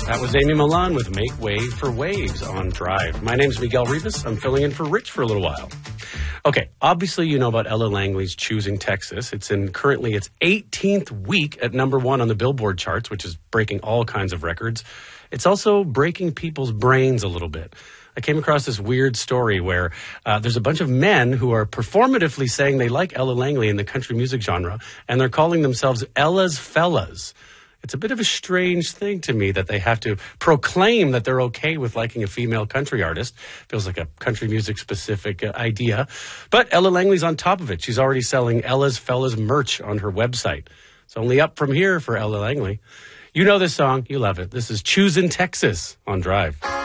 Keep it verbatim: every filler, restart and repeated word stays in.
That was Amy Milan with Make Way for Waves on Drive. My name's Miguel Rivas. I'm filling in for Rich for a little while. Okay, obviously you know about Ella Langley's Choosing Texas. It's in currently its eighteenth week at number one on the Billboard charts, which is breaking all kinds of records. It's also breaking people's brains a little bit. I came across this weird story where uh, there's a bunch of men who are performatively saying they like Ella Langley in the country music genre, and they're calling themselves Ella's Fellas. It's a bit of a strange thing to me that they have to proclaim that they're okay with liking a female country artist. Feels like a country music specific uh, idea. But Ella Langley's on top of it. She's already selling Ella's Fellas merch on her website. It's only up from here for Ella Langley. You know this song. You love it. This is Choosing Texas on Drive.